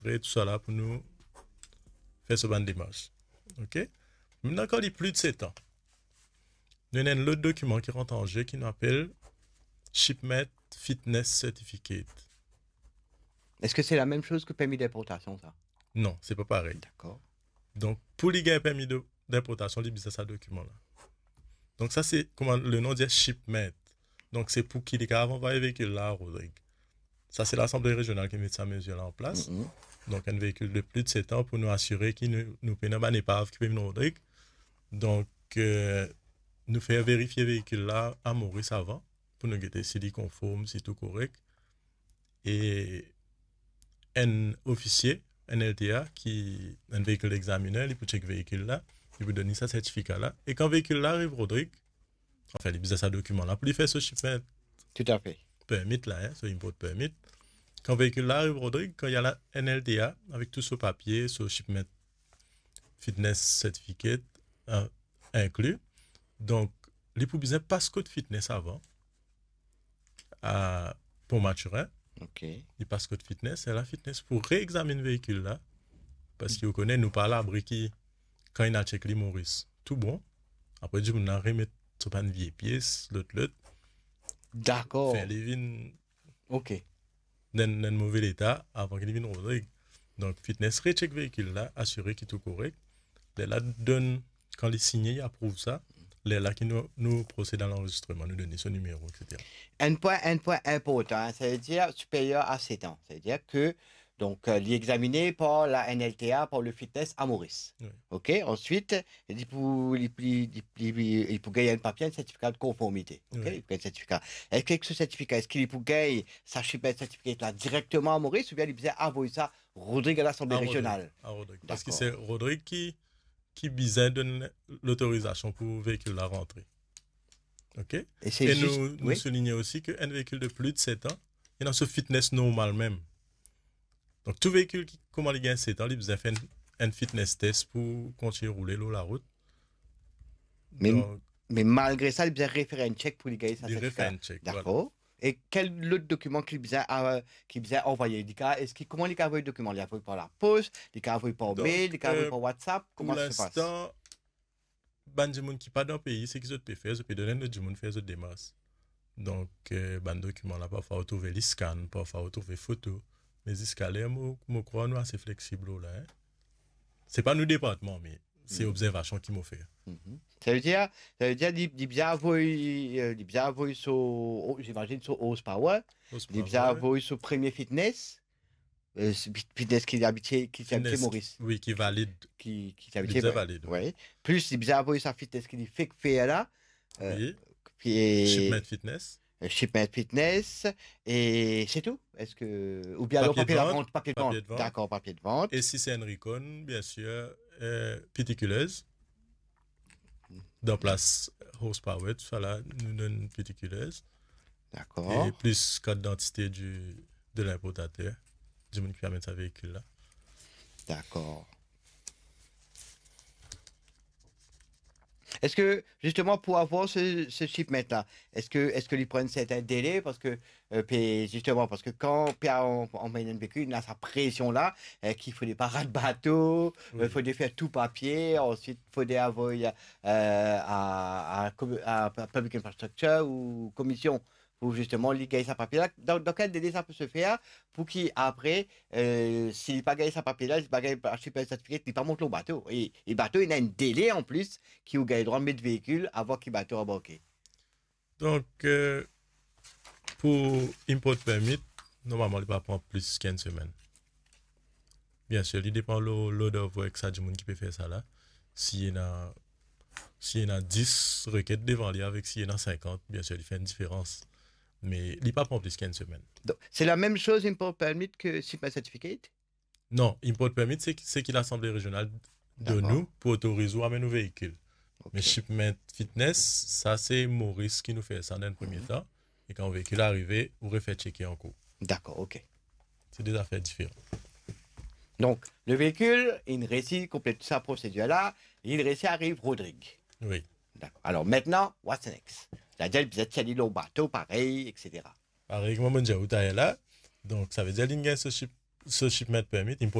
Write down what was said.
tout ça là pour nous faire ce bande démarche. OK? Maintenant, quand il est plus de 7 ans, nous avons l'autre document qui rentre en jeu qui nous appelle Shipment Fitness Certificate. Est-ce que c'est la même chose que permis d'importation, ça? Non, c'est pas pareil. D'accord. Donc, pour les gars permis d'importation, il y a ce document-là. Donc, ça, c'est comment le nom dit shipment. Donc, c'est pour qu'il ait envoyer le véhicule là, Rodrigue. Ça, c'est l'Assemblée régionale qui met sa mesure-là en place. Donc, un véhicule de plus de 7 ans pour nous assurer qu'il nous paye une épave qui peut venir Rodrigue. Donc, nous faire vérifier le véhicule là à Maurice avant pour nous guetter s'il est conforme, si tout correct. Et un officier, un LTA, qui un véhicule examineur, il peut checker le véhicule là, il peut donner sa certificat là. Et quand le véhicule là arrive, Rodrigue, enfin, il besoin de ce document là pour lui faire ce shipment. Tout à fait. Permit là, hein, ce import permit. Quand le véhicule là arrive, Rodrigue, quand il y a la NLTA avec tout ce papier, ce shipment fitness certificate inclus, donc, il faut besoin passcode fitness avant pour Maturin. OK. Il passcode fitness et la fitness pour réexaminer le véhicule là. Parce qu'il connaît, nous parle à qui quand il a checké les Maurice. Tout bon. Après, je vais remettre sur une vieille pièce, l'autre. D'accord. Faire les vins OK. dans un mauvais état avant qu'il vienne Rodrigue. Donc, fitness recheck véhicule là, assurer qu'il est tout correct. Les là donne, quand il signe, il approuve ça. Les là qui nous procèdent à l'enregistrement, nous donner son numéro, etc. Un point important, c'est-à-dire supérieur à 7 ans. C'est-à-dire que, donc, il est examiné par la NLTA, par le fitness à Maurice. Oui. OK? Ensuite, il peut gagner un papier, un certificat de conformité. OK? Oui. Il peut un certificat. Est-ce que ce certificat, est-ce qu'il peut gagner sa certificat là directement à Maurice ou bien il peut envoyer ça Rodrigue à l'Assemblée régionale? À Rodrigue. Parce que c'est Rodrigue qui besoin donne l'autorisation pour le véhicule à rentrer. OK? Et nous soulignons aussi qu'un véhicule de plus de 7 ans, il est dans ce fitness normal même. Donc, tout véhicule qui commence à gagner 7 ans, il a besoin de faire un fitness test pour continuer à rouler la route. Mais malgré ça, il a besoin de référer un check pour lui gagner sa certificat. D'accord. Voilà. Et quel autre document qu'il a envoyé? Comment il a envoyé le document? Il a envoyé par la poste, il a envoyé par mail, il a envoyé par WhatsApp? Comment ça se passe? Pour l'instant, ban gens qui pas dans le pays, c'est qu'ils peuvent faire, ils peuvent donner des gens faire des démarches. Donc, ban document là, parfois on trouve les scans, parfois on trouve les photos. Mais les scalaires, je crois, nous assez flexible là. Hein? C'est pas nous département, mais c'est observation qui m'ont fait. Ça veut dire, il bien envoyé sur, j'imagine, sur Horsepower, il bien envoyé sur Premier Fitness, fitness qui habite Maurice. Oui, qui valide. Qui habite valide. Oui. Plus, il bien envoyé sa fitness qui fait que fait là. Oui. Shipment Fitness. Shipment Fitness, et c'est tout? Est-ce que. Ou bien papier de vente? Papier de vente. D'accord, papier de vente. Et si c'est un Recon, bien sûr, péticuleuse. Dans place horsepower, tout ça là, nous donne péticuleuse. D'accord. Et plus carte d'identité de l'importateur, du monde qui permet sa véhicule là. D'accord. Est-ce que, justement, pour avoir ce shipment-là, est-ce que ils prennent certains délais? Parce que, justement, parce que quand on met un véhicule, il a sa pression-là, qu'il faut des parades de bateau, il faut faire tout papier, ensuite, il faut envoyer à Public Infrastructure ou commission pour justement gagner sa papier là. Dans quel délai ça peut se faire pour qu'après, s'il n'a pas gagné sa papier là, il n'a pas gagné un certificat, il n'a pas monté au bateau. Et le bateau, il a un délai en plus qui vous gagne le droit de mettre véhicule avant qu'il bateau embarqué. Donc, pour import permit, normalement, il va prendre plus qu'une semaine. Bien sûr, il dépend de l'ordre avec ça du monde qui peut faire ça là. S'il y en a 10 requêtes devant lui avec s'il y en a 50, bien sûr, il fait une différence. Mais il ne pas prendre plus qu'une semaine. C'est la même chose, import permit, que shipment certificate? Non, import permit, c'est qu'il l'Assemblée régionale de nous pour autoriser à amener nos véhicules. Okay. Mais shipment fitness, ça c'est Maurice qui nous fait ça dans le premier temps. Et quand le véhicule est arrivé, on refait checker en cours. D'accord, ok. C'est des affaires différentes. Donc, le véhicule, il réussit, complète sa procédure-là, il réussit arrive Rodrigue. Oui. D'accord. Alors maintenant, what's next? C'est-à-dire, vous êtes allé au bateau, pareil, etc. Pareil, moi, je suis là. Donc, ça veut dire qu'il y a ce ce shipment permit,